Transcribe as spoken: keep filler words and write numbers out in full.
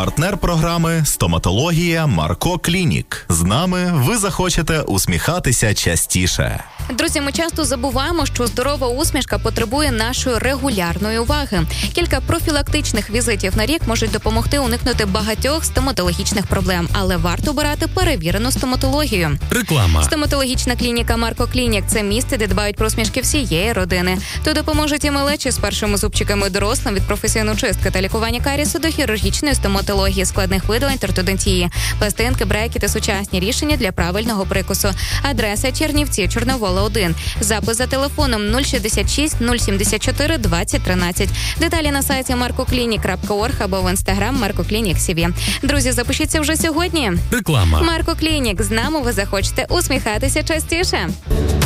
Партнер програми «Стоматологія Марко Клінік». З нами ви захочете усміхатися частіше. Друзі, ми часто забуваємо, що здорова усмішка потребує нашої регулярної уваги. Кілька профілактичних візитів на рік можуть допомогти уникнути багатьох стоматологічних проблем, але варто обирати перевірену стоматологію. Реклама. Стоматологічна клініка Марко Клінік – це місце, де дбають про усмішки всієї родини. Тут допоможуть і малечі з першими зубчиками дорослим від професійної чистки та лікування карісу до хірургічної стоматології, складних видалень та ортодонтії, пластинки, брекети та сучасні рішення для правильного прикусу. Адреса: Чернівці, Чорновола один. Запис за телефоном нуль шістдесят шість нуль сімдесят чотири двадцять тринадцять. Деталі на сайті марко клінік крапка орг або в інстаграм Марко Клінік Сі Ві. Друзі, запишіться вже сьогодні. Реклама. Марко Клінік. З нами ви захочете усміхатися частіше.